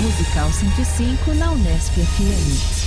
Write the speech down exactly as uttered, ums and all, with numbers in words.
Musical cento e cinco na Unesp F M.